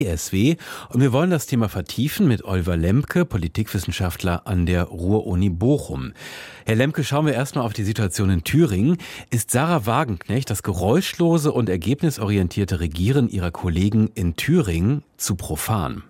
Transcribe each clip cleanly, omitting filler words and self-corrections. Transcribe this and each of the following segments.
BSW. Und wir wollen das Thema vertiefen mit Oliver Lemke, Politikwissenschaftler an der Ruhr-Uni Bochum. Herr Lemke, schauen wir erstmal auf die Situation in Thüringen. Ist Sahra Wagenknecht das geräuschlose und ergebnisorientierte Regieren ihrer Kollegen in Thüringen zu profan?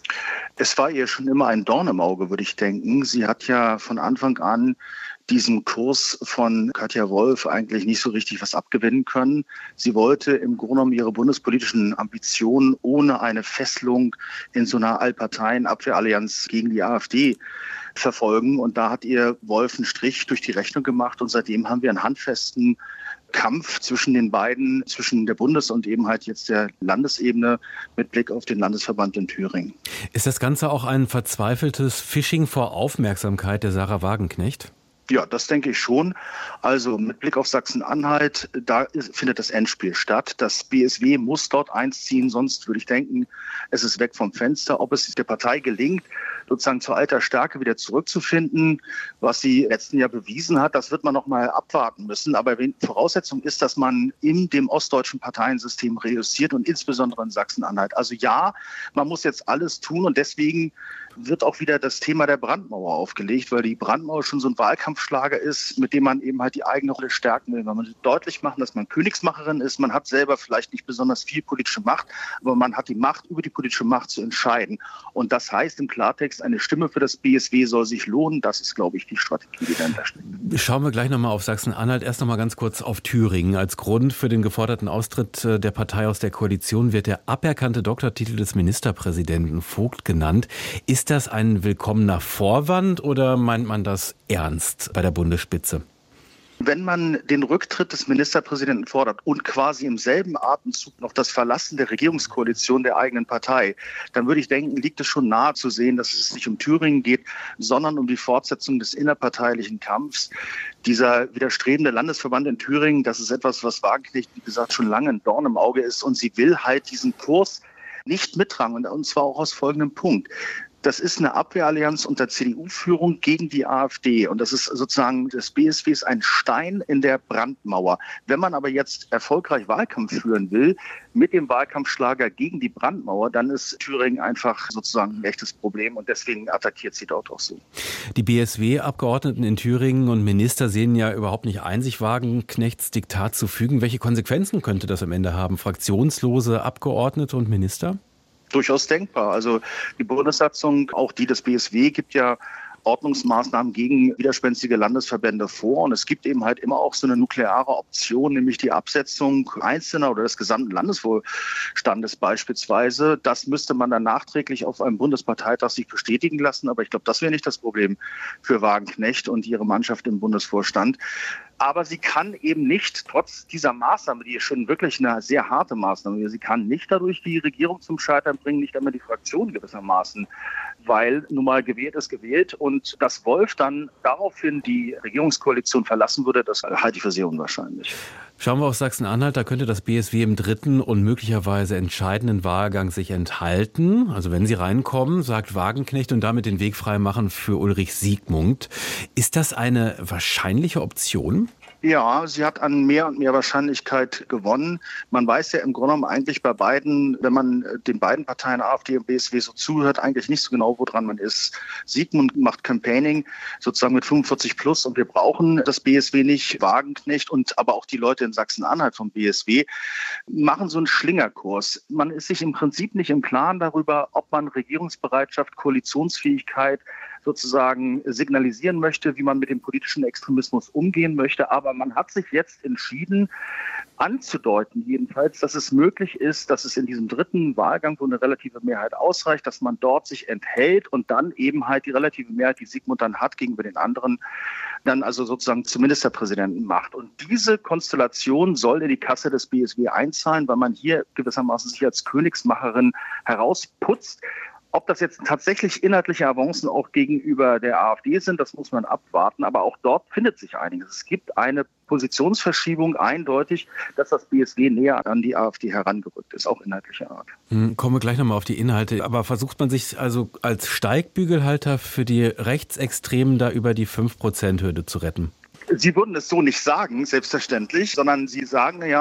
Es war ihr schon immer ein Dorn im Auge, würde ich denken. Sie hat ja von Anfang an diesem Kurs von Katja Wolf eigentlich nicht so richtig was abgewinnen können. Sie wollte im Grunde genommen ihre bundespolitischen Ambitionen ohne eine Fesselung in so einer Allparteien-Abwehrallianz gegen die AfD verfolgen. Und da hat ihr Wolf einen Strich durch die Rechnung gemacht. Und seitdem haben wir einen handfesten Kampf zwischen den beiden, zwischen der Bundes- und eben halt jetzt der Landesebene mit Blick auf den Landesverband in Thüringen. Ist das Ganze auch ein verzweifeltes Phishing vor Aufmerksamkeit der Sahra Wagenknecht? Ja, das denke ich schon. Also mit Blick auf Sachsen-Anhalt, da findet das Endspiel statt. Das BSW muss dort einziehen, sonst würde ich denken, es ist weg vom Fenster. Ob es der Partei gelingt, sozusagen zur alter Stärke wieder zurückzufinden, was sie letzten Jahr bewiesen hat, das wird man noch mal abwarten müssen. Aber Voraussetzung ist, dass man in dem ostdeutschen Parteiensystem reüssiert und insbesondere in Sachsen-Anhalt. Also ja, man muss jetzt alles tun und deswegen wird auch wieder das Thema der Brandmauer aufgelegt, weil die Brandmauer schon so ein Wahlkampfschlager ist, mit dem man eben halt die eigene Rolle stärken will. Man will deutlich machen, dass man Königsmacherin ist. Man hat selber vielleicht nicht besonders viel politische Macht, aber man hat die Macht, über die politische Macht zu entscheiden. Und das heißt im Klartext, eine Stimme für das BSW soll sich lohnen. Das ist, glaube ich, die Strategie, die dahinter steckt. Schauen wir gleich nochmal auf Sachsen-Anhalt. Erst nochmal ganz kurz auf Thüringen. Als Grund für den geforderten Austritt der Partei aus der Koalition wird der aberkannte Doktortitel des Ministerpräsidenten Vogt genannt. Ist das ein willkommener Vorwand oder meint man das ernst bei der Bundesspitze? Wenn man den Rücktritt des Ministerpräsidenten fordert und quasi im selben Atemzug noch das Verlassen der Regierungskoalition der eigenen Partei, dann würde ich denken, liegt es schon nahe zu sehen, dass es nicht um Thüringen geht, sondern um die Fortsetzung des innerparteilichen Kampfs. Dieser widerstrebende Landesverband in Thüringen, das ist etwas, was Wagenknecht, wie gesagt, schon lange ein Dorn im Auge ist. Und sie will halt diesen Kurs nicht mittragen. Und zwar auch aus folgendem Punkt. Das ist eine Abwehrallianz unter CDU-Führung gegen die AfD. Und das ist sozusagen, das BSW ist ein Stein in der Brandmauer. Wenn man aber jetzt erfolgreich Wahlkampf führen will, mit dem Wahlkampfschlager gegen die Brandmauer, dann ist Thüringen einfach sozusagen ein echtes Problem. Und deswegen attackiert sie dort auch so. Die BSW-Abgeordneten in Thüringen und Minister sehen ja überhaupt nicht ein, sich Wagenknechts Diktat zu fügen. Welche Konsequenzen könnte das am Ende haben? Fraktionslose Abgeordnete und Minister? Durchaus denkbar. Also die Bundessatzung, auch die des BSW, gibt ja Ordnungsmaßnahmen gegen widerspenstige Landesverbände vor. Und es gibt eben halt immer auch so eine nukleare Option, nämlich die Absetzung einzelner oder des gesamten Landesvorstandes beispielsweise. Das müsste man dann nachträglich auf einem Bundesparteitag sich bestätigen lassen. Aber ich glaube, das wäre nicht das Problem für Wagenknecht und ihre Mannschaft im Bundesvorstand. Aber sie kann eben nicht, trotz dieser Maßnahme, die ist schon wirklich eine sehr harte Maßnahme, sie kann nicht dadurch die Regierung zum Scheitern bringen, nicht einmal die Fraktion gewissermaßen, weil nun mal gewählt ist gewählt. Und dass Wolf dann daraufhin die Regierungskoalition verlassen würde, das halte ich für sehr unwahrscheinlich. Schauen wir auf Sachsen-Anhalt, da könnte das BSW im dritten und möglicherweise entscheidenden Wahlgang sich enthalten. Also wenn sie reinkommen, sagt Wagenknecht, und damit den Weg frei machen für Ulrich Siegmund. Ist das eine wahrscheinliche Option? Ja, sie hat an mehr und mehr Wahrscheinlichkeit gewonnen. Man weiß ja im Grunde genommen eigentlich bei beiden, wenn man den beiden Parteien AfD und BSW so zuhört, eigentlich nicht so genau, woran man ist. Siegmund macht Campaigning sozusagen mit 45 plus und wir brauchen das BSW nicht. Wagenknecht und aber auch die Leute in Sachsen-Anhalt vom BSW machen so einen Schlingerkurs. Man ist sich im Prinzip nicht im Klaren darüber, ob man Regierungsbereitschaft, Koalitionsfähigkeit sozusagen signalisieren möchte, wie man mit dem politischen Extremismus umgehen möchte. Aber man hat sich jetzt entschieden, anzudeuten jedenfalls, dass es möglich ist, dass es in diesem dritten Wahlgang, wo eine relative Mehrheit ausreicht, dass man dort sich enthält und dann eben halt die relative Mehrheit, die Siegmund dann hat, gegenüber den anderen, dann also sozusagen zum Ministerpräsidenten macht. Und diese Konstellation soll in die Kasse des BSW einzahlen, weil man hier gewissermaßen sich als Königsmacherin herausputzt. Ob das jetzt tatsächlich inhaltliche Avancen auch gegenüber der AfD sind, das muss man abwarten. Aber auch dort findet sich einiges. Es gibt eine Positionsverschiebung eindeutig, dass das BSW näher an die AfD herangerückt ist, auch inhaltlicher Art. Kommen wir gleich nochmal auf die Inhalte. Aber versucht man sich also als Steigbügelhalter für die Rechtsextremen da über die 5%-Hürde zu retten? Sie würden es so nicht sagen, selbstverständlich, sondern Sie sagen ja,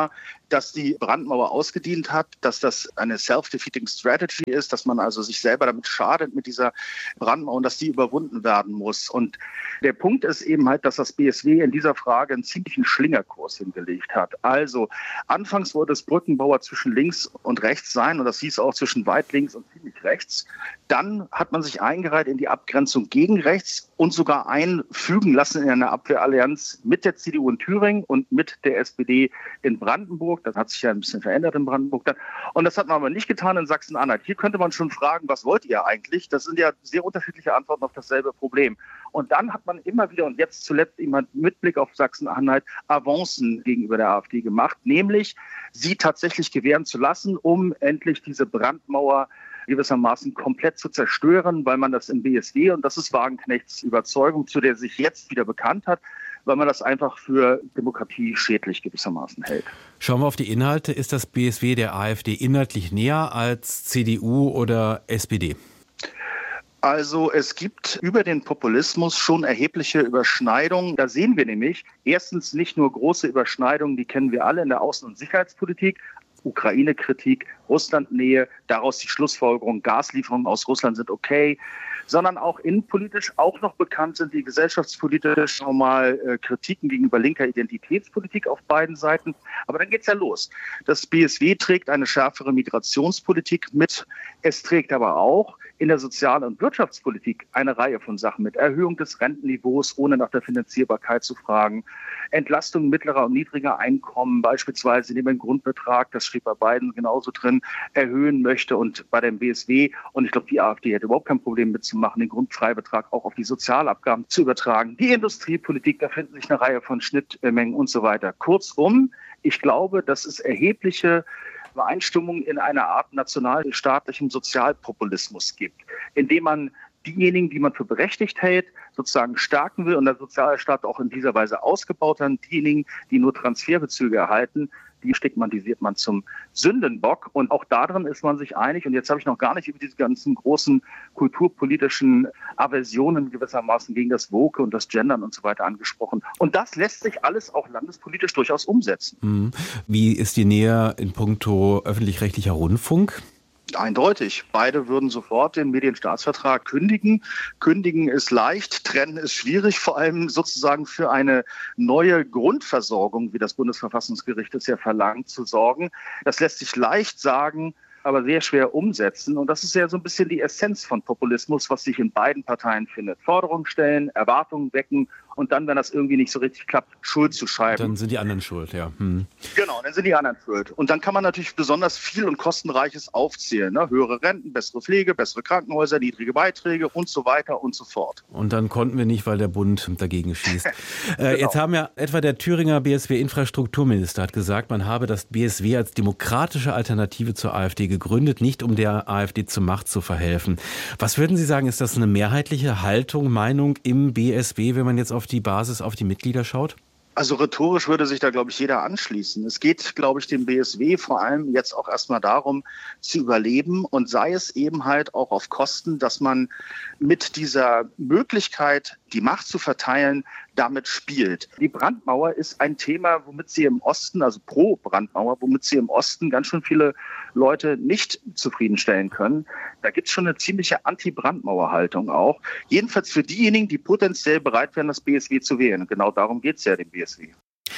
dass die Brandmauer ausgedient hat, dass das eine self-defeating strategy ist, dass man also sich selber damit schadet mit dieser Brandmauer und dass die überwunden werden muss. Und der Punkt ist eben halt, dass das BSW in dieser Frage einen ziemlichen Schlingerkurs hingelegt hat. Also anfangs wollte es Brückenbauer zwischen links und rechts sein und das hieß auch zwischen weit links und ziemlich rechts. Dann hat man sich eingereiht in die Abgrenzung gegen rechts und sogar einfügen lassen in eine Abwehrallianz mit der CDU in Thüringen und mit der SPD in Brandenburg. Das hat sich ja ein bisschen verändert in Brandenburg dann. Und das hat man aber nicht getan in Sachsen-Anhalt. Hier könnte man schon fragen, was wollt ihr eigentlich? Das sind ja sehr unterschiedliche Antworten auf dasselbe Problem. Und dann hat man immer wieder und jetzt zuletzt immer mit Blick auf Sachsen-Anhalt Avancen gegenüber der AfD gemacht, nämlich sie tatsächlich gewähren zu lassen, um endlich diese Brandmauer gewissermaßen komplett zu zerstören, weil man das im BSW, und das ist Wagenknechts Überzeugung, zu der sich jetzt wieder bekannt hat, weil man das einfach für demokratieschädlich gewissermaßen hält. Schauen wir auf die Inhalte. Ist das BSW der AfD inhaltlich näher als CDU oder SPD? Also es gibt über den Populismus schon erhebliche Überschneidungen. Da sehen wir nämlich erstens nicht nur große Überschneidungen, die kennen wir alle in der Außen- und Sicherheitspolitik, Ukraine-Kritik, Russland-Nähe, daraus die Schlussfolgerung, Gaslieferungen aus Russland sind okay, sondern auch innenpolitisch auch noch bekannt sind die gesellschaftspolitisch nochmal Kritiken gegenüber linker Identitätspolitik auf beiden Seiten. Aber dann geht's ja los. Das BSW trägt eine schärfere Migrationspolitik mit. Es trägt aber auch in der Sozial- und Wirtschaftspolitik eine Reihe von Sachen mit. Erhöhung des Rentenniveaus, ohne nach der Finanzierbarkeit zu fragen. Entlastung mittlerer und niedriger Einkommen, beispielsweise indem man den Grundbetrag, das steht bei beiden genauso drin, erhöhen möchte und bei dem BSW, und ich glaube, die AfD hätte überhaupt kein Problem mitzumachen, den Grundfreibetrag auch auf die Sozialabgaben zu übertragen. Die Industriepolitik, da finden sich eine Reihe von Schnittmengen und so weiter. Kurzum, ich glaube, dass es erhebliche Übereinstimmung in einer Art nationalstaatlichem Sozialpopulismus gibt, indem man diejenigen, die man für berechtigt hält, sozusagen stärken will und der Sozialstaat auch in dieser Weise ausgebaut hat. Diejenigen, die nur Transferbezüge erhalten, die stigmatisiert man zum Sündenbock. Und auch darin ist man sich einig. Und jetzt habe ich noch gar nicht über diese ganzen großen kulturpolitischen Aversionen gewissermaßen gegen das Woke und das Gendern und so weiter angesprochen. Und das lässt sich alles auch landespolitisch durchaus umsetzen. Wie ist die Nähe in puncto öffentlich-rechtlicher Rundfunk? Eindeutig. Beide würden sofort den Medienstaatsvertrag kündigen. Kündigen ist leicht, trennen ist schwierig, vor allem sozusagen für eine neue Grundversorgung, wie das Bundesverfassungsgericht es ja verlangt, zu sorgen. Das lässt sich leicht sagen, aber sehr schwer umsetzen. Und das ist ja so ein bisschen die Essenz von Populismus, was sich in beiden Parteien findet. Forderungen stellen, Erwartungen wecken und dann, wenn das irgendwie nicht so richtig klappt, Schuld zu schreiben. Dann sind die anderen schuld, ja. Genau, dann sind die anderen schuld. Und dann kann man natürlich besonders viel und kostenreiches aufzählen. Ne? Höhere Renten, bessere Pflege, bessere Krankenhäuser, niedrige Beiträge und so weiter und so fort. Und dann konnten wir nicht, weil der Bund dagegen schießt. Genau. Jetzt haben ja etwa der Thüringer BSW-Infrastrukturminister hat gesagt, man habe das BSW als demokratische Alternative zur AfD gegründet, nicht um der AfD zur Macht zu verhelfen. Was würden Sie sagen, ist das eine mehrheitliche Haltung, Meinung im BSW, wenn man jetzt auf die Basis, auf die Mitglieder schaut? Also rhetorisch würde sich da, glaube ich, jeder anschließen. Es geht, glaube ich, dem BSW vor allem jetzt auch erstmal darum, zu überleben und sei es eben halt auch auf Kosten, dass man mit dieser Möglichkeit, die Macht zu verteilen, damit spielt. Die Brandmauer ist ein Thema, womit sie im Osten, also pro Brandmauer, womit sie im Osten ganz schön viele Leute nicht zufriedenstellen können. Da gibt es schon eine ziemliche Anti-Brandmauer-Haltung auch. Jedenfalls für diejenigen, die potenziell bereit wären, das BSW zu wählen. Und genau darum geht es ja dem BSW.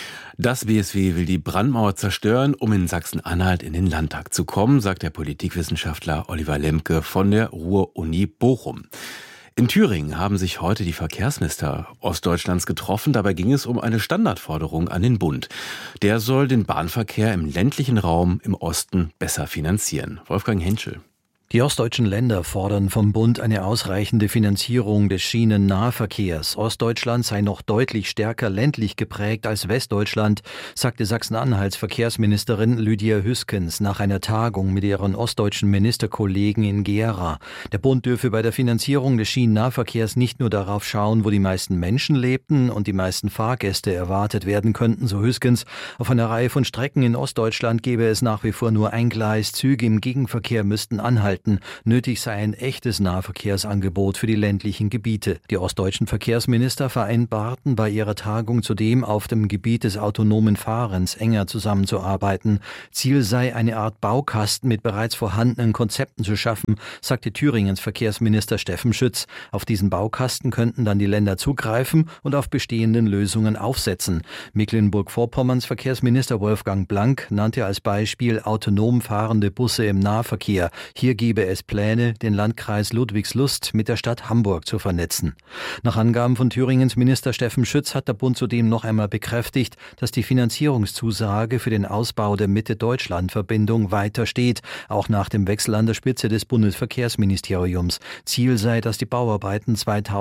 Das BSW will die Brandmauer zerstören, um in Sachsen-Anhalt in den Landtag zu kommen, sagt der Politikwissenschaftler Oliver Lemke von der Ruhr-Uni Bochum. In Thüringen haben sich heute die Verkehrsminister Ostdeutschlands getroffen. Dabei ging es um eine Standardforderung an den Bund. Der soll den Bahnverkehr im ländlichen Raum im Osten besser finanzieren. Wolfgang Henschel. Die ostdeutschen Länder fordern vom Bund eine ausreichende Finanzierung des Schienennahverkehrs. Ostdeutschland sei noch deutlich stärker ländlich geprägt als Westdeutschland, sagte Sachsen-Anhalts Verkehrsministerin Lydia Hüskens nach einer Tagung mit ihren ostdeutschen Ministerkollegen in Gera. Der Bund dürfe bei der Finanzierung des Schienennahverkehrs nicht nur darauf schauen, wo die meisten Menschen lebten und die meisten Fahrgäste erwartet werden könnten, so Hüskens. Auf einer Reihe von Strecken in Ostdeutschland gäbe es nach wie vor nur ein Gleis. Züge im Gegenverkehr müssten anhalten. halten. Nötig sei ein echtes Nahverkehrsangebot für die ländlichen Gebiete. Die ostdeutschen Verkehrsminister vereinbarten bei ihrer Tagung zudem, auf dem Gebiet des autonomen Fahrens enger zusammenzuarbeiten. Ziel sei, eine Art Baukasten mit bereits vorhandenen Konzepten zu schaffen, sagte Thüringens Verkehrsminister Steffen Schütz. Auf diesen Baukasten könnten dann die Länder zugreifen und auf bestehenden Lösungen aufsetzen. Mecklenburg-Vorpommerns Verkehrsminister Wolfgang Blank nannte als Beispiel autonom fahrende Busse im Nahverkehr. Hier gebe es Pläne, den Landkreis Ludwigslust mit der Stadt Hamburg zu vernetzen. Nach Angaben von Thüringens Minister Steffen Schütz hat der Bund zudem noch einmal bekräftigt, dass die Finanzierungszusage für den Ausbau der Mitte-Deutschland-Verbindung weiter steht, auch nach dem Wechsel an der Spitze des Bundesverkehrsministeriums. Ziel sei, dass die Bauarbeiten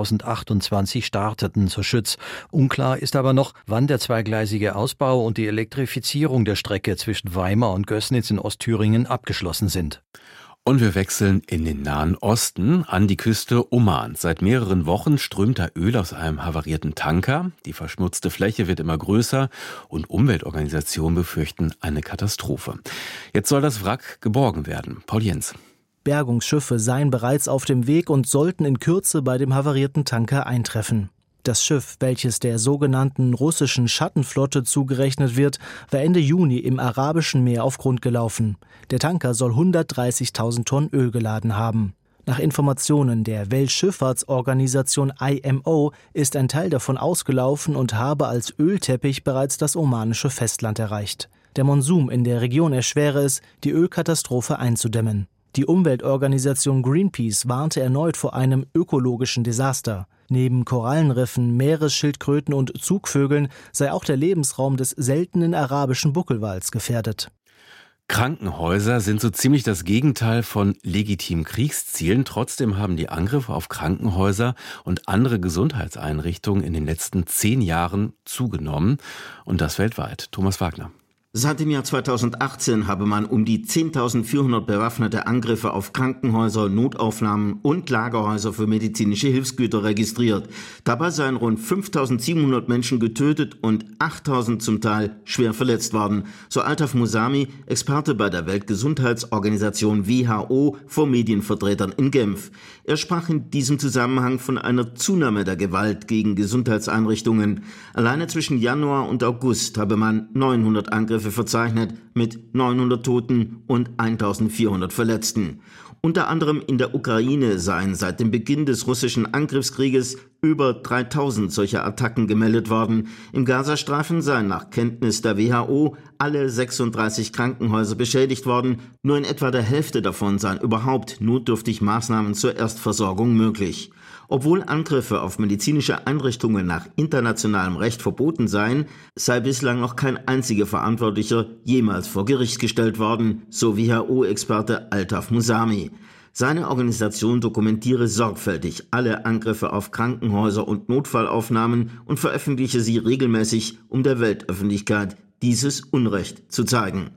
2028 starteten, so Schütz. Unklar ist aber noch, wann der zweigleisige Ausbau und die Elektrifizierung der Strecke zwischen Weimar und Gößnitz in Ostthüringen abgeschlossen sind. Und wir wechseln in den Nahen Osten an die Küste Omans. Seit mehreren Wochen strömt da Öl aus einem havarierten Tanker. Die verschmutzte Fläche wird immer größer und Umweltorganisationen befürchten eine Katastrophe. Jetzt soll das Wrack geborgen werden. Paul Jens. Bergungsschiffe seien bereits auf dem Weg und sollten in Kürze bei dem havarierten Tanker eintreffen. Das Schiff, welches der sogenannten russischen Schattenflotte zugerechnet wird, war Ende Juni im Arabischen Meer auf Grund gelaufen. Der Tanker soll 130.000 Tonnen Öl geladen haben. Nach Informationen der Weltschifffahrtsorganisation IMO ist ein Teil davon ausgelaufen und habe als Ölteppich bereits das omanische Festland erreicht. Der Monsun in der Region erschwere es, die Ölkatastrophe einzudämmen. Die Umweltorganisation Greenpeace warnte erneut vor einem ökologischen Desaster. Neben Korallenriffen, Meeresschildkröten und Zugvögeln sei auch der Lebensraum des seltenen arabischen Buckelwals gefährdet. Krankenhäuser sind so ziemlich das Gegenteil von legitimen Kriegszielen. Trotzdem haben die Angriffe auf Krankenhäuser und andere Gesundheitseinrichtungen in den letzten 10 Jahren zugenommen. Und das weltweit. Thomas Wagner. Seit dem Jahr 2018 habe man um die 10.400 bewaffnete Angriffe auf Krankenhäuser, Notaufnahmen und Lagerhäuser für medizinische Hilfsgüter registriert. Dabei seien rund 5.700 Menschen getötet und 8.000 zum Teil schwer verletzt worden, so Altaf Musami, Experte bei der Weltgesundheitsorganisation WHO, vor Medienvertretern in Genf. Er sprach in diesem Zusammenhang von einer Zunahme der Gewalt gegen Gesundheitseinrichtungen. Alleine zwischen Januar und August habe man 900 Angriffe verzeichnet mit 900 Toten und 1.400 Verletzten. Unter anderem in der Ukraine seien seit dem Beginn des russischen Angriffskrieges über 3.000 solcher Attacken gemeldet worden. Im Gazastreifen seien nach Kenntnis der WHO alle 36 Krankenhäuser beschädigt worden. Nur in etwa der Hälfte davon seien überhaupt notdürftig Maßnahmen zur Erstversorgung möglich. Obwohl Angriffe auf medizinische Einrichtungen nach internationalem Recht verboten seien, sei bislang noch kein einziger Verantwortlicher jemals vor Gericht gestellt worden, so WHO-Experte Altaf Musami. Seine Organisation dokumentiere sorgfältig alle Angriffe auf Krankenhäuser und Notfallaufnahmen und veröffentliche sie regelmäßig, um der Weltöffentlichkeit dieses Unrecht zu zeigen.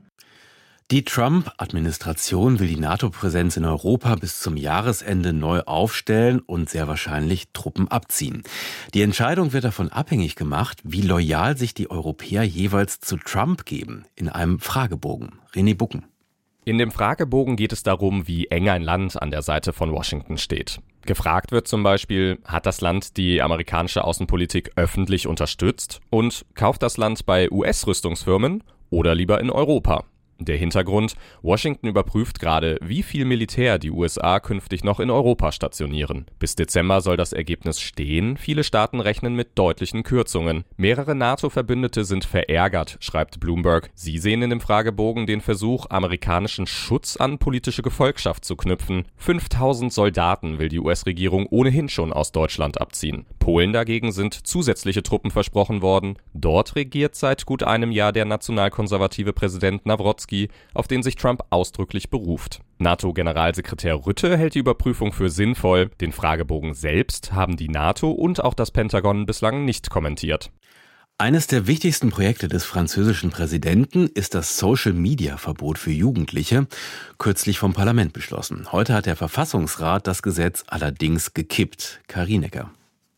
Die Trump-Administration will die NATO-Präsenz in Europa bis zum Jahresende neu aufstellen und sehr wahrscheinlich Truppen abziehen. Die Entscheidung wird davon abhängig gemacht, wie loyal sich die Europäer jeweils zu Trump geben, in einem Fragebogen. René Bucken. In dem Fragebogen geht es darum, wie eng ein Land an der Seite von Washington steht. Gefragt wird zum Beispiel, hat das Land die amerikanische Außenpolitik öffentlich unterstützt und kauft das Land bei US-Rüstungsfirmen oder lieber in Europa? Der Hintergrund: Washington überprüft gerade, wie viel Militär die USA künftig noch in Europa stationieren. Bis Dezember soll das Ergebnis stehen. Viele Staaten rechnen mit deutlichen Kürzungen. Mehrere NATO-Verbündete sind verärgert, schreibt Bloomberg. Sie sehen in dem Fragebogen den Versuch, amerikanischen Schutz an politische Gefolgschaft zu knüpfen. 5.000 Soldaten will die US-Regierung ohnehin schon aus Deutschland abziehen. Polen dagegen sind zusätzliche Truppen versprochen worden. Dort regiert seit gut einem Jahr der nationalkonservative Präsident Nawrocki, auf den sich Trump ausdrücklich beruft. NATO-Generalsekretär Rutte hält die Überprüfung für sinnvoll. Den Fragebogen selbst haben die NATO und auch das Pentagon bislang nicht kommentiert. Eines der wichtigsten Projekte des französischen Präsidenten ist das Social-Media-Verbot für Jugendliche, kürzlich vom Parlament beschlossen. Heute hat der Verfassungsrat das Gesetz allerdings gekippt. Karin Ecker.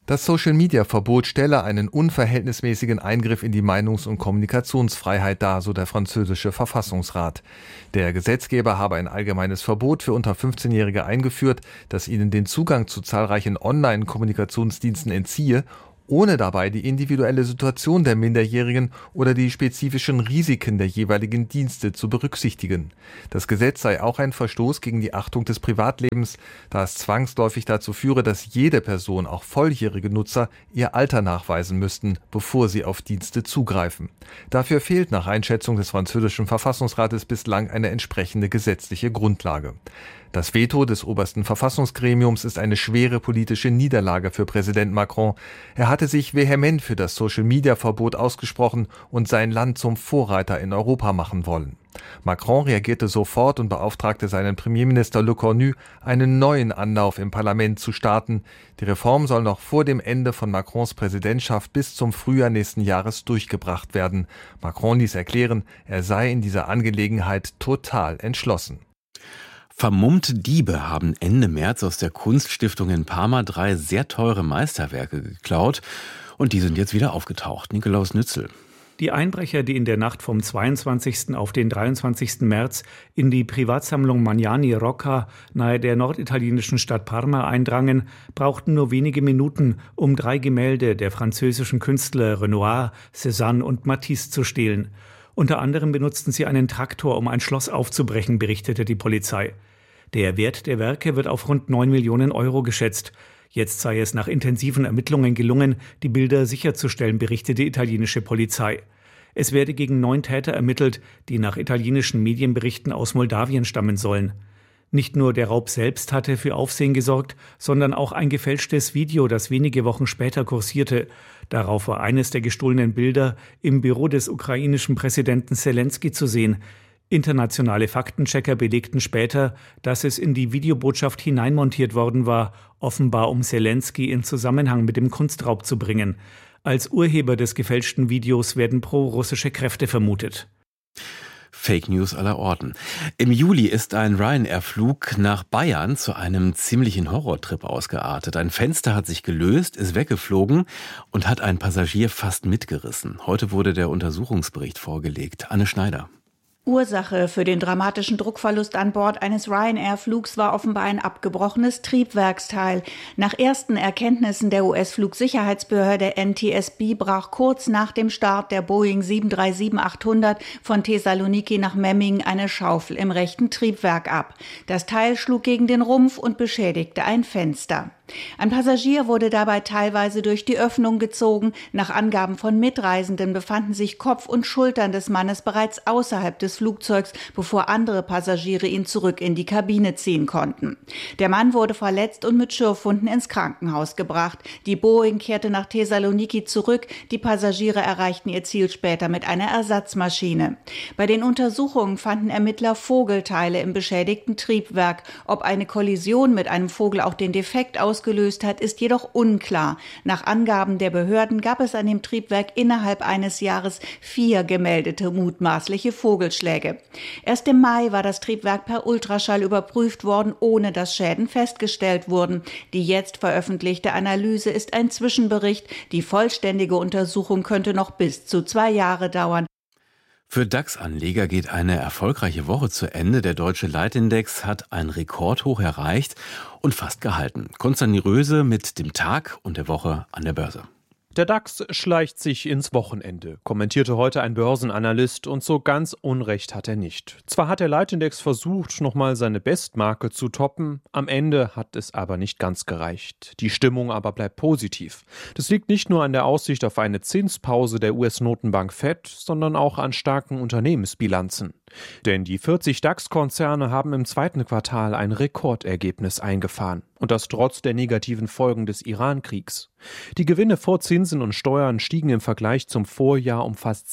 Das Social-Media-Verbot stelle einen unverhältnismäßigen Eingriff in die Meinungs- und Kommunikationsfreiheit dar, so der französische Verfassungsrat. Der Gesetzgeber habe ein allgemeines Verbot für unter 15-Jährige eingeführt, das ihnen den Zugang zu zahlreichen Online-Kommunikationsdiensten entziehe, ohne dabei die individuelle Situation der Minderjährigen oder die spezifischen Risiken der jeweiligen Dienste zu berücksichtigen. Das Gesetz sei auch ein Verstoß gegen die Achtung des Privatlebens, da es zwangsläufig dazu führe, dass jede Person, auch volljährige Nutzer, ihr Alter nachweisen müssten, bevor sie auf Dienste zugreifen. Dafür fehlt nach Einschätzung des französischen Verfassungsrates bislang eine entsprechende gesetzliche Grundlage. Das Veto des obersten Verfassungsgremiums ist eine schwere politische Niederlage für Präsident Macron. Er hatte sich vehement für das Social-Media-Verbot ausgesprochen und sein Land zum Vorreiter in Europa machen wollen. Macron reagierte sofort und beauftragte seinen Premierminister Le Cornu, einen neuen Anlauf im Parlament zu starten. Die Reform soll noch vor dem Ende von Macrons Präsidentschaft bis zum Frühjahr nächsten Jahres durchgebracht werden. Macron ließ erklären, er sei in dieser Angelegenheit total entschlossen. Vermummte Diebe haben Ende März aus der Kunststiftung in Parma 3 sehr teure Meisterwerke geklaut und die sind jetzt wieder aufgetaucht. Nikolaus Nützel. Die Einbrecher, die in der Nacht vom 22. auf den 23. März in die Privatsammlung Magnani Rocca nahe der norditalienischen Stadt Parma eindrangen, brauchten nur wenige Minuten, um 3 Gemälde der französischen Künstler Renoir, Cézanne und Matisse zu stehlen. Unter anderem benutzten sie einen Traktor, um ein Schloss aufzubrechen, berichtete die Polizei. Der Wert der Werke wird auf rund 9 Millionen Euro geschätzt. Jetzt sei es nach intensiven Ermittlungen gelungen, die Bilder sicherzustellen, berichtete die italienische Polizei. Es werde gegen 9 Täter ermittelt, die nach italienischen Medienberichten aus Moldawien stammen sollen. Nicht nur der Raub selbst hatte für Aufsehen gesorgt, sondern auch ein gefälschtes Video, das wenige Wochen später kursierte. Darauf war eines der gestohlenen Bilder im Büro des ukrainischen Präsidenten Selenskyj zu sehen. Internationale Faktenchecker belegten später, dass es in die Videobotschaft hineinmontiert worden war, offenbar um Selenskyj in Zusammenhang mit dem Kunstraub zu bringen. Als Urheber des gefälschten Videos werden pro-russische Kräfte vermutet. Fake News aller Orten. Im Juli ist ein Ryanair-Flug nach Bayern zu einem ziemlichen Horrortrip ausgeartet. Ein Fenster hat sich gelöst, ist weggeflogen und hat einen Passagier fast mitgerissen. Heute wurde der Untersuchungsbericht vorgelegt. Anne Schneider. Ursache für den dramatischen Druckverlust an Bord eines Ryanair-Flugs war offenbar ein abgebrochenes Triebwerksteil. Nach ersten Erkenntnissen der US-Flugsicherheitsbehörde NTSB brach kurz nach dem Start der Boeing 737-800 von Thessaloniki nach Memmingen eine Schaufel im rechten Triebwerk ab. Das Teil schlug gegen den Rumpf und beschädigte ein Fenster. Ein Passagier wurde dabei teilweise durch die Öffnung gezogen. Nach Angaben von Mitreisenden befanden sich Kopf und Schultern des Mannes bereits außerhalb des Flugzeugs, bevor andere Passagiere ihn zurück in die Kabine ziehen konnten. Der Mann wurde verletzt und mit Schürfwunden ins Krankenhaus gebracht. Die Boeing kehrte nach Thessaloniki zurück. Die Passagiere erreichten ihr Ziel später mit einer Ersatzmaschine. Bei den Untersuchungen fanden Ermittler Vogelteile im beschädigten Triebwerk. Ob eine Kollision mit einem Vogel auch den Defekt ausgelöst hat, ist jedoch unklar. Nach Angaben der Behörden gab es an dem Triebwerk innerhalb eines Jahres 4 gemeldete mutmaßliche Vogelschläge. Erst im Mai war das Triebwerk per Ultraschall überprüft worden, ohne dass Schäden festgestellt wurden. Die jetzt veröffentlichte Analyse ist ein Zwischenbericht. Die vollständige Untersuchung könnte noch bis zu 2 Jahre dauern. Für DAX-Anleger geht eine erfolgreiche Woche zu Ende. Der deutsche Leitindex hat ein Rekordhoch erreicht und fast gehalten. Konstantin Röse mit dem Tag und der Woche an der Börse. Der DAX schleicht sich ins Wochenende, kommentierte heute ein Börsenanalyst, und so ganz Unrecht hat er nicht. Zwar hat der Leitindex versucht, nochmal seine Bestmarke zu toppen, am Ende hat es aber nicht ganz gereicht. Die Stimmung aber bleibt positiv. Das liegt nicht nur an der Aussicht auf eine Zinspause der US-Notenbank Fed, sondern auch an starken Unternehmensbilanzen. Denn die 40 DAX-Konzerne haben im 2. Quartal ein Rekordergebnis eingefahren. Und das trotz der negativen Folgen des Iran-Kriegs. Die Gewinne vor Zinsen und Steuern stiegen im Vergleich zum Vorjahr um fast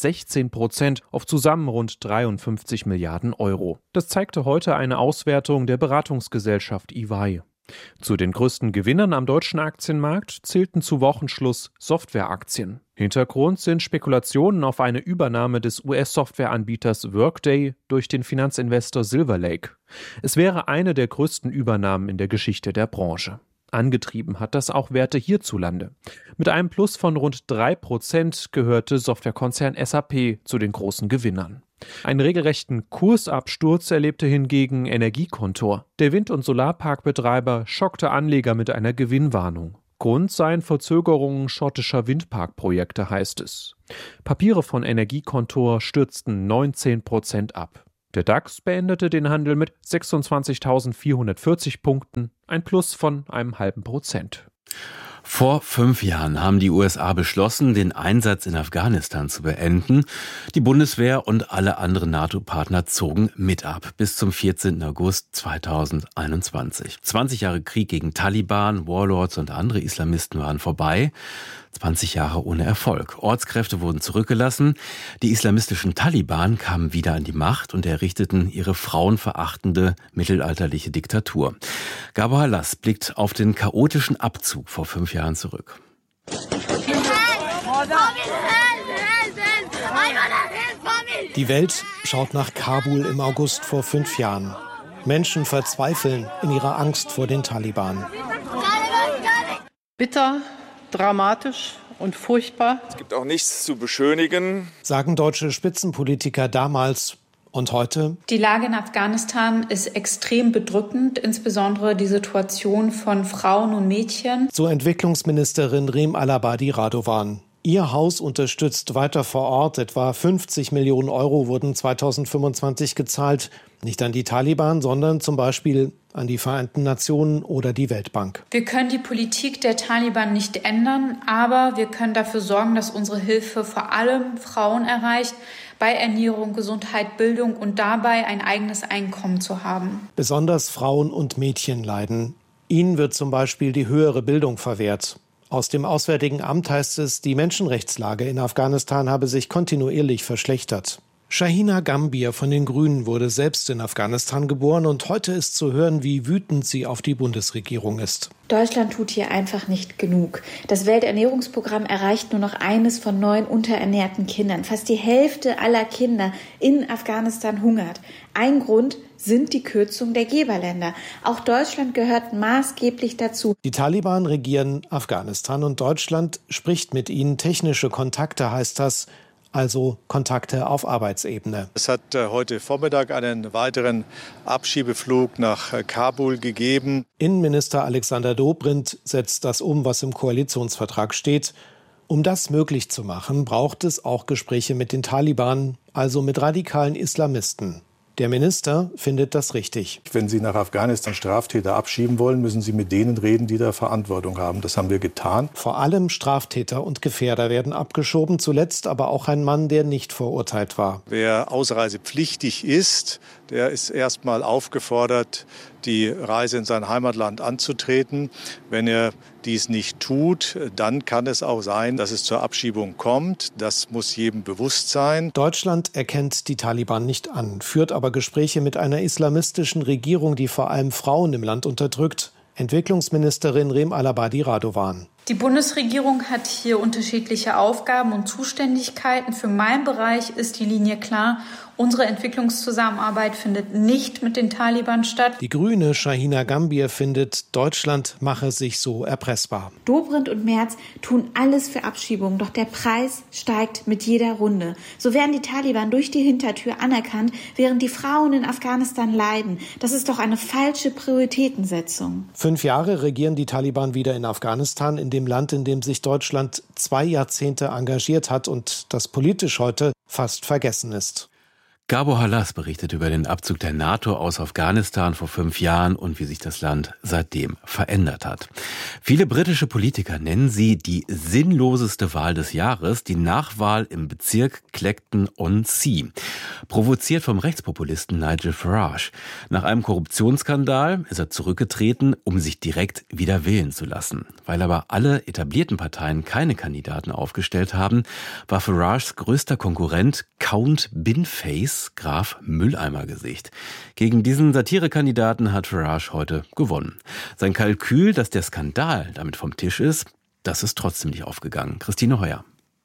16% auf zusammen rund 53 Milliarden Euro. Das zeigte heute eine Auswertung der Beratungsgesellschaft EY. Zu den größten Gewinnern am deutschen Aktienmarkt zählten zu Wochenschluss Softwareaktien. Hintergrund sind Spekulationen auf eine Übernahme des US-Softwareanbieters Workday durch den Finanzinvestor Silver Lake. Es wäre eine der größten Übernahmen in der Geschichte der Branche. Angetrieben hat das auch Werte hierzulande. Mit einem Plus von rund 3% gehörte Softwarekonzern SAP zu den großen Gewinnern. Einen regelrechten Kursabsturz erlebte hingegen Energiekontor. Der Wind- und Solarparkbetreiber schockte Anleger mit einer Gewinnwarnung. Grund seien Verzögerungen schottischer Windparkprojekte, heißt es. Papiere von Energiekontor stürzten 19% ab. Der DAX beendete den Handel mit 26.440 Punkten, ein Plus von 0,5%. Vor 5 Jahren haben die USA beschlossen, den Einsatz in Afghanistan zu beenden. Die Bundeswehr und alle anderen NATO-Partner zogen mit ab bis zum 14. August 2021. 20 Jahre Krieg gegen Taliban, Warlords und andere Islamisten waren vorbei. 20 Jahre ohne Erfolg. Ortskräfte wurden zurückgelassen. Die islamistischen Taliban kamen wieder an die Macht und errichteten ihre frauenverachtende mittelalterliche Diktatur. Gabor Halas blickt auf den chaotischen Abzug vor 5 Jahren zurück. Die Welt schaut nach Kabul im August vor 5 Jahren. Menschen verzweifeln in ihrer Angst vor den Taliban. Bitter, dramatisch und furchtbar. Es gibt auch nichts zu beschönigen, sagen deutsche Spitzenpolitiker damals und heute. Die Lage in Afghanistan ist extrem bedrückend, insbesondere die Situation von Frauen und Mädchen. So Entwicklungsministerin Rem Al-Abadi Radovan. Ihr Haus unterstützt weiter vor Ort. Etwa 50 Millionen Euro wurden 2025 gezahlt. Nicht an die Taliban, sondern zum Beispiel an die Vereinten Nationen oder die Weltbank. Wir können die Politik der Taliban nicht ändern, aber wir können dafür sorgen, dass unsere Hilfe vor allem Frauen erreicht, bei Ernährung, Gesundheit, Bildung und dabei ein eigenes Einkommen zu haben. Besonders Frauen und Mädchen leiden. Ihnen wird zum Beispiel die höhere Bildung verwehrt. Aus dem Auswärtigen Amt heißt es, die Menschenrechtslage in Afghanistan habe sich kontinuierlich verschlechtert. Shahina Gambier von den Grünen wurde selbst in Afghanistan geboren und heute ist zu hören, wie wütend sie auf die Bundesregierung ist. Deutschland tut hier einfach nicht genug. Das Welternährungsprogramm erreicht nur noch eines von 9 unterernährten Kindern. Fast die Hälfte aller Kinder in Afghanistan hungert. Ein Grund sind die Kürzungen der Geberländer. Auch Deutschland gehört maßgeblich dazu. Die Taliban regieren Afghanistan und Deutschland spricht mit ihnen. Technische Kontakte heißt das, also Kontakte auf Arbeitsebene. Es hat heute Vormittag einen weiteren Abschiebeflug nach Kabul gegeben. Innenminister Alexander Dobrindt setzt das um, was im Koalitionsvertrag steht. Um das möglich zu machen, braucht es auch Gespräche mit den Taliban, also mit radikalen Islamisten. Der Minister findet das richtig. Wenn Sie nach Afghanistan Straftäter abschieben wollen, müssen Sie mit denen reden, die da Verantwortung haben. Das haben wir getan. Vor allem Straftäter und Gefährder werden abgeschoben, zuletzt aber auch ein Mann, der nicht verurteilt war. Wer ausreisepflichtig ist, der ist erstmal aufgefordert, die Reise in sein Heimatland anzutreten. Wenn er dies nicht tut, dann kann es auch sein, dass es zur Abschiebung kommt. Das muss jedem bewusst sein. Deutschland erkennt die Taliban nicht an, führt aber Gespräche mit einer islamistischen Regierung, die vor allem Frauen im Land unterdrückt. Entwicklungsministerin Rem Al-Abadi Radovan. Die Bundesregierung hat hier unterschiedliche Aufgaben und Zuständigkeiten. Für meinen Bereich ist die Linie klar. Unsere Entwicklungszusammenarbeit findet nicht mit den Taliban statt. Die Grüne Shahina Gambier findet, Deutschland mache sich so erpressbar. Dobrindt und Merz tun alles für Abschiebung, doch der Preis steigt mit jeder Runde. So werden die Taliban durch die Hintertür anerkannt, während die Frauen in Afghanistan leiden. Das ist doch eine falsche Prioritätensetzung. 5 Jahre regieren die Taliban wieder in Afghanistan, in dem Land, in dem sich Deutschland 2 Jahrzehnte engagiert hat und das politisch heute fast vergessen ist. Gabor Halas berichtet über den Abzug der NATO aus Afghanistan vor 5 Jahren und wie sich das Land seitdem verändert hat. Viele britische Politiker nennen sie die sinnloseste Wahl des Jahres, die Nachwahl im Bezirk Clacton-on-Sea. Provoziert vom Rechtspopulisten Nigel Farage. Nach einem Korruptionsskandal ist er zurückgetreten, um sich direkt wieder wählen zu lassen. Weil aber alle etablierten Parteien keine Kandidaten aufgestellt haben, war Farages größter Konkurrent Count Binface, Graf Mülleimergesicht. Gegen diesen Satirekandidaten hat Farage heute gewonnen. Sein Kalkül, dass der Skandal damit vom Tisch ist, das ist trotzdem nicht aufgegangen. Christine Heuer.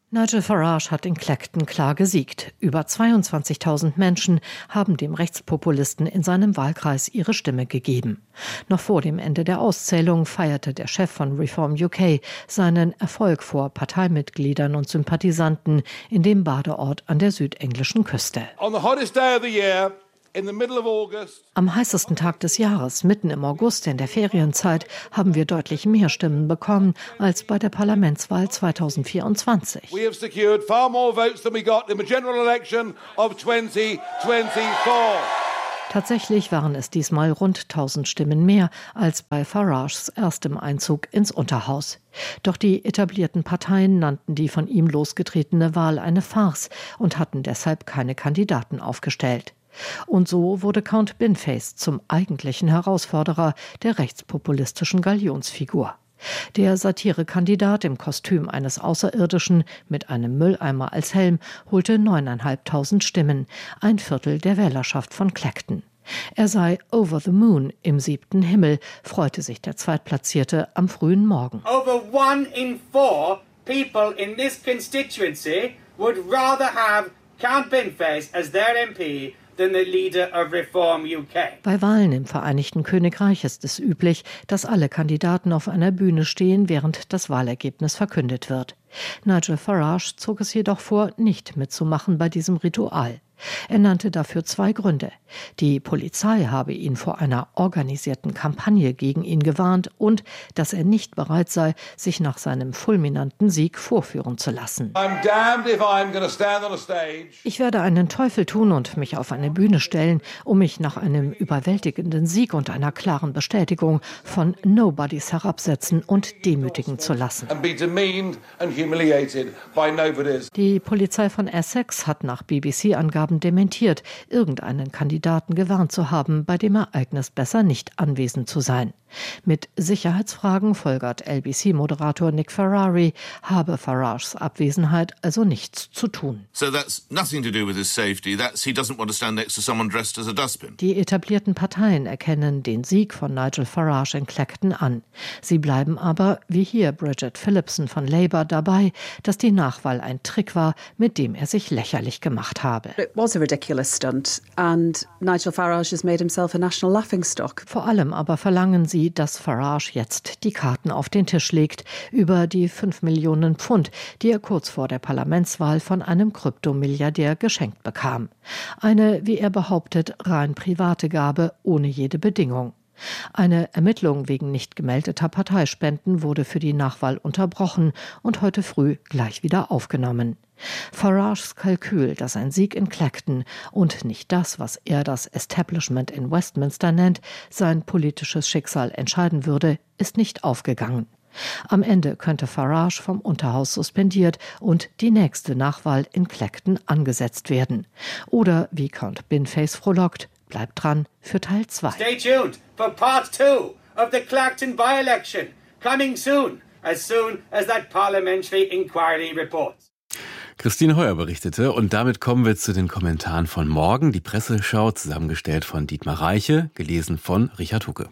Nigel Farage hat in Clacton klar gesiegt. Über 22.000 Menschen haben dem Rechtspopulisten in seinem Wahlkreis ihre Stimme gegeben. Noch vor dem Ende der Auszählung feierte der Chef von Reform UK seinen Erfolg vor Parteimitgliedern und Sympathisanten in dem Badeort an der südenglischen Küste. On the hottest day of the year, am heißesten Tag des Jahres, mitten im August in der Ferienzeit, haben wir deutlich mehr Stimmen bekommen als bei der Parlamentswahl 2024. We have secured far more votes than we got in the general election of 2024. Tatsächlich waren es diesmal rund 1000 Stimmen mehr als bei Farages erstem Einzug ins Unterhaus. Doch die etablierten Parteien nannten die von ihm losgetretene Wahl eine Farce und hatten deshalb keine Kandidaten aufgestellt. Und so wurde Count Binface zum eigentlichen Herausforderer der rechtspopulistischen Galionsfigur. Der Satirekandidat im Kostüm eines Außerirdischen mit einem Mülleimer als Helm holte 9.500 Stimmen, ein Viertel der Wählerschaft von Clacton. Er sei over the moon, im 7. Himmel, freute sich der Zweitplatzierte am frühen Morgen. Over 1 in 4 people in this constituency would rather have Count Binface as their MP than the leader of Reform UK. Bei Wahlen im Vereinigten Königreich ist es üblich, dass alle Kandidaten auf einer Bühne stehen, während das Wahlergebnis verkündet wird. Nigel Farage zog es jedoch vor, nicht mitzumachen bei diesem Ritual. Er nannte dafür 2 Gründe. Die Polizei habe ihn vor einer organisierten Kampagne gegen ihn gewarnt und dass er nicht bereit sei, sich nach seinem fulminanten Sieg vorführen zu lassen. Ich werde einen Teufel tun und mich auf eine Bühne stellen, um mich nach einem überwältigenden Sieg und einer klaren Bestätigung von Nobodies herabsetzen und demütigen zu lassen. Die Polizei von Essex hat nach BBC-Angaben dementiert, irgendeinen Kandidaten gewarnt zu haben, bei dem Ereignis besser nicht anwesend zu sein. Mit Sicherheitsfragen folgert LBC-Moderator Nick Ferrari, habe Farages Abwesenheit also nichts zu tun. Die etablierten Parteien erkennen den Sieg von Nigel Farage in Clacton an. Sie bleiben aber, wie hier Bridget Phillipson von Labour, dabei, dass die Nachwahl ein Trick war, mit dem er sich lächerlich gemacht habe. Vor allem aber verlangen sie, dass Farage jetzt die Karten auf den Tisch legt über die 5 Millionen Pfund, die er kurz vor der Parlamentswahl von einem Kryptomilliardär geschenkt bekam. Eine, wie er behauptet, rein private Gabe ohne jede Bedingung. Eine Ermittlung wegen nicht gemeldeter Parteispenden wurde für die Nachwahl unterbrochen und heute früh gleich wieder aufgenommen. Farages Kalkül, dass ein Sieg in Clacton und nicht das, was er das Establishment in Westminster nennt, sein politisches Schicksal entscheiden würde, ist nicht aufgegangen. Am Ende könnte Farage vom Unterhaus suspendiert und die nächste Nachwahl in Clacton angesetzt werden. Oder, wie Count Binface frohlockt, bleibt dran für Teil 2. Stay tuned for part 2 of the Clacton by-election, coming soon as that parliamentary inquiry reports. Christine Heuer berichtete und damit kommen wir zu den Kommentaren von morgen. Die Presseschau, zusammengestellt von Dietmar Reiche, gelesen von Richard Hucke.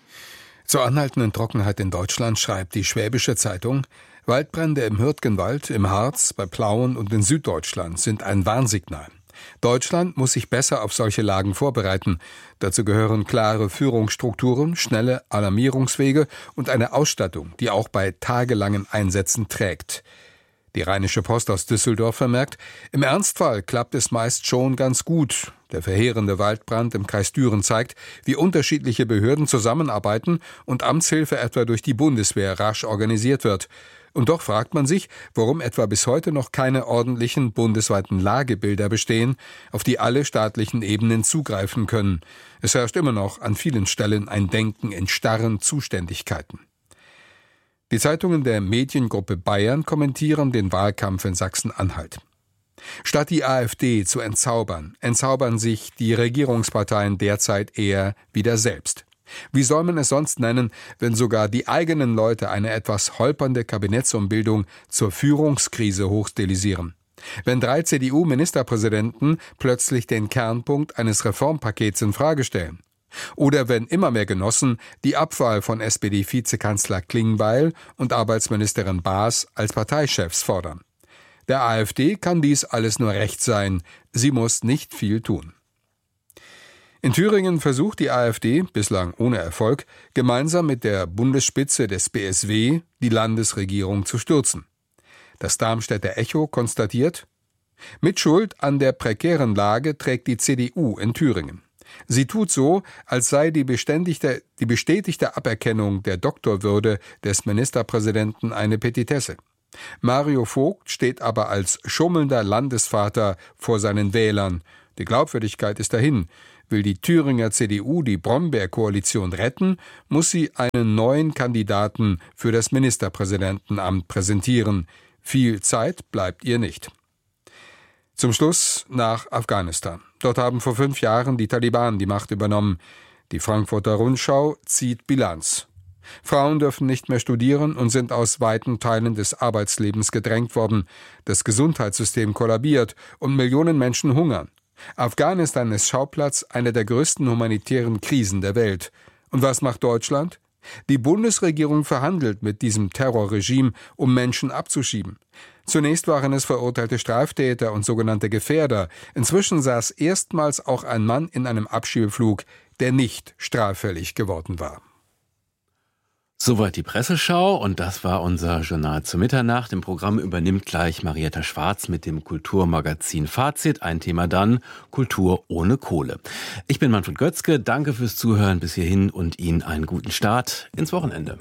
Zur anhaltenden Trockenheit in Deutschland schreibt die Schwäbische Zeitung: Waldbrände im Hürtgenwald, im Harz, bei Plauen und in Süddeutschland sind ein Warnsignal. Deutschland muss sich besser auf solche Lagen vorbereiten. Dazu gehören klare Führungsstrukturen, schnelle Alarmierungswege und eine Ausstattung, die auch bei tagelangen Einsätzen trägt. Die Rheinische Post aus Düsseldorf vermerkt, im Ernstfall klappt es meist schon ganz gut. Der verheerende Waldbrand im Kreis Düren zeigt, wie unterschiedliche Behörden zusammenarbeiten und Amtshilfe etwa durch die Bundeswehr rasch organisiert wird. Und doch fragt man sich, warum etwa bis heute noch keine ordentlichen bundesweiten Lagebilder bestehen, auf die alle staatlichen Ebenen zugreifen können. Es herrscht immer noch an vielen Stellen ein Denken in starren Zuständigkeiten. Die Zeitungen der Mediengruppe Bayern kommentieren den Wahlkampf in Sachsen-Anhalt. Statt die AfD zu entzaubern sich die Regierungsparteien derzeit eher wieder selbst. Wie soll man es sonst nennen, wenn sogar die eigenen Leute eine etwas holpernde Kabinettsumbildung zur Führungskrise hochstilisieren? Wenn 3 CDU-Ministerpräsidenten plötzlich den Kernpunkt eines Reformpakets in Frage stellen? Oder wenn immer mehr Genossen die Abwahl von SPD-Vizekanzler Klingbeil und Arbeitsministerin Baas als Parteichefs fordern? Der AfD kann dies alles nur recht sein. Sie muss nicht viel tun. In Thüringen versucht die AfD, bislang ohne Erfolg, gemeinsam mit der Bundesspitze des BSW die Landesregierung zu stürzen. Das Darmstädter Echo konstatiert: Mitschuld an der prekären Lage trägt die CDU in Thüringen. Sie tut so, als sei die bestätigte Aberkennung der Doktorwürde des Ministerpräsidenten eine Petitesse. Mario Vogt steht aber als schummelnder Landesvater vor seinen Wählern. Die Glaubwürdigkeit ist dahin. Will die Thüringer CDU die Brombeer-Koalition retten, muss sie einen neuen Kandidaten für das Ministerpräsidentenamt präsentieren. Viel Zeit bleibt ihr nicht. Zum Schluss nach Afghanistan. Dort haben vor 5 Jahren die Taliban die Macht übernommen. Die Frankfurter Rundschau zieht Bilanz. Frauen dürfen nicht mehr studieren und sind aus weiten Teilen des Arbeitslebens gedrängt worden. Das Gesundheitssystem kollabiert und Millionen Menschen hungern. Afghanistan ist Schauplatz einer der größten humanitären Krisen der Welt. Und was macht Deutschland? Die Bundesregierung verhandelt mit diesem Terrorregime, um Menschen abzuschieben. Zunächst waren es verurteilte Straftäter und sogenannte Gefährder. Inzwischen saß erstmals auch ein Mann in einem Abschiebeflug, der nicht straffällig geworden war. Soweit die Presseschau und das war unser Journal zur Mitternacht. Im Programm übernimmt gleich Marietta Schwarz mit dem Kulturmagazin Fazit. Ein Thema dann: Kultur ohne Kohle. Ich bin Manfred Götzke, danke fürs Zuhören bis hierhin und Ihnen einen guten Start ins Wochenende.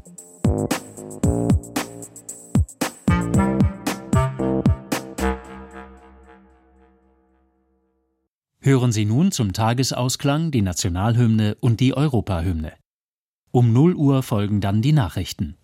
Hören Sie nun zum Tagesausklang die Nationalhymne und die Europahymne. Um 0 Uhr folgen dann die Nachrichten.